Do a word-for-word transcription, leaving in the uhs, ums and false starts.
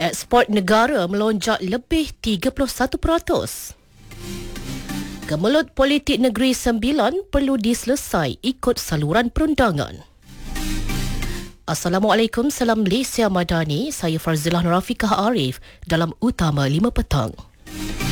Ekspor negara melonjak lebih tiga puluh satu peratus. Kemelut politik negeri sembilan perlu diselesai ikut saluran perundangan. Assalamualaikum, salam Malaysia Madani. Saya Farzilah Rafiqah Arif dalam Utama lima Petang.